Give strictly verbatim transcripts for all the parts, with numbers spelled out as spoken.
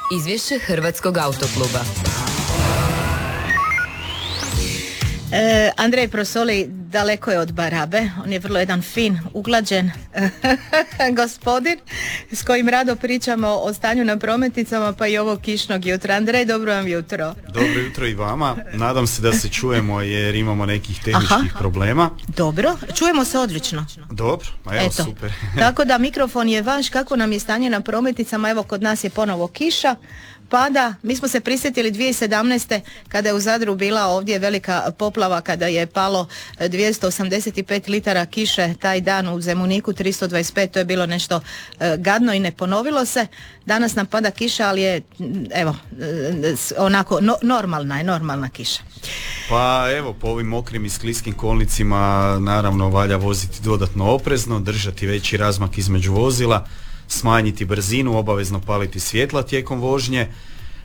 Izvješće Hrvatskog autokluba. E, Andrej Prosoli daleko je od barabe, on je vrlo jedan fin, uglađen gospodin s kojim rado pričamo o stanju na prometnicama, pa i ovog kišnog jutra. Andrej, dobro vam jutro. Dobro jutro i vama, nadam se da se čujemo jer imamo nekih tehničkih Aha. problema. Dobro, čujemo se odlično. Dobro, a evo Eto. super. Tako da mikrofon je vaš, kako nam je stanje na prometnicama, evo kod nas je ponovo kiša. Pada, mi smo se prisjetili dvije tisuće sedamnaeste kada je u Zadru bila ovdje velika poplava, kada je palo dvjesto osamdeset pet litara kiše taj dan, u Zemuniku tristo dvadeset pet, to je bilo nešto e, gadno i ne ponovilo se. Danas nam pada kiša, ali je evo e, onako no, normalna je, normalna kiša. Pa evo, po ovim mokrim i skliskim kolnicima naravno valja voziti dodatno oprezno, držati veći razmak između vozila, smanjiti brzinu, obavezno paliti svjetla tijekom vožnje. E,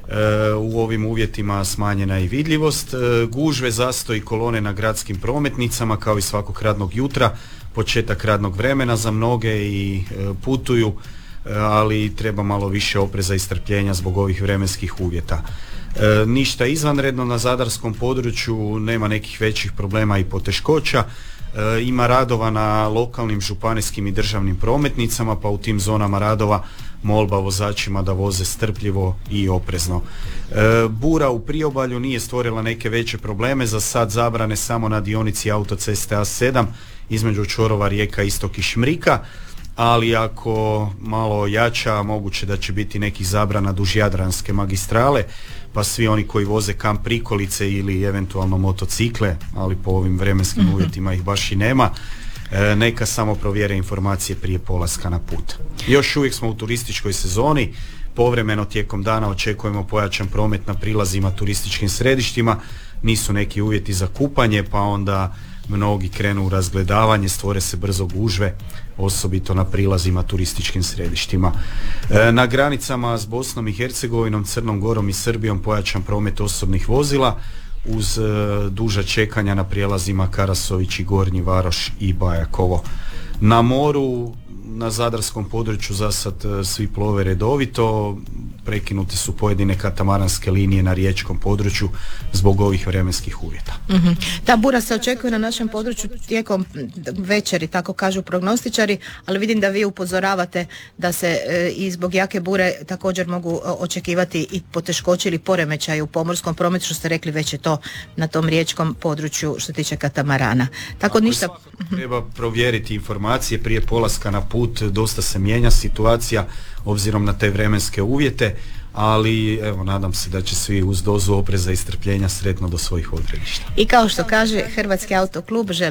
u ovim uvjetima smanjena je i vidljivost. E, gužve, zastoj, kolone na gradskim prometnicama kao i svakog radnog jutra, početak radnog vremena za mnoge i e, putuju, e, ali treba malo više opreza i strpljenja zbog ovih vremenskih uvjeta. E, ništa izvanredno na zadarskom području, nema nekih većih problema i poteškoća. E, ima radova na lokalnim, županijskim i državnim prometnicama, pa u tim zonama radova molba vozačima da voze strpljivo i oprezno. E, bura u priobalju nije stvorila neke veće probleme, za sad zabrane samo na dionici autoceste A sedam između čvorova Rijeka, Istok i Šmrika, ali ako malo jača, moguće da će biti nekih zabrana duž Jadranske magistrale, pa svi oni koji voze kamp prikolice ili eventualno motocikle, ali po ovim vremenskim mm-hmm. uvjetima ih baš i nema, e, neka samo provjere informacije prije polaska na put. Još uvijek smo u turističkoj sezoni, povremeno tijekom dana očekujemo pojačan promet na prilazima turističkim središtima, nisu neki uvjeti za kupanje, pa onda mnogi krenu u razgledavanje, stvore se brzo gužve, osobito na prilazima turističkim središtima. E, na granicama s Bosnom i Hercegovinom, Crnom Gorom i Srbijom pojačan promet osobnih vozila uz e, duža čekanja na prijelazima Karasović i Gornji Varoš i Bajakovo. Na moru, na zadarskom području za sad svi plove redovito, prekinute su pojedine katamaranske linije na riječkom području zbog ovih vremenskih uvjeta. Mm-hmm. Ta bura se očekuje na našem području tijekom večeri, tako kažu prognostičari, ali vidim da vi upozoravate da se e, i zbog jake bure također mogu očekivati i poteškoće ili poremećaj u pomorskom prometu, što ste rekli, već je to na tom riječkom području što tiče katamarana. Tako Ako ništa... Treba provjeriti informacije prije polaska na put, dosta se mijenja situacija obzirom na te vremenske uvjete, ali evo, nadam se da će svi uz dozu opreza i strpljenja sretno do svojih odredišta. I kao što kaže Hrvatski autoklub, želi